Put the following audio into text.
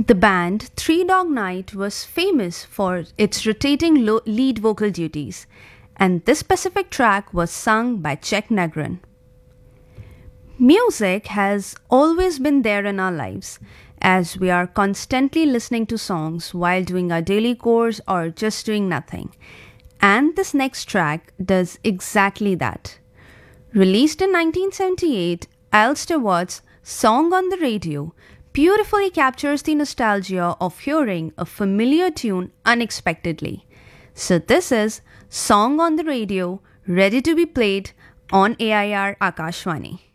The band Three Dog Night was famous for its rotating lead vocal duties, and this specific track was sung by Czech Negrin. Music has always been there in our lives, as we are constantly listening to songs while doing our daily chores or just doing nothing. And this next track does exactly that. Released in 1978, Al Stewart's Song on the Radio beautifully captures the nostalgia of hearing a familiar tune unexpectedly. So this is Song on the Radio, ready to be played on AIR Akashvani.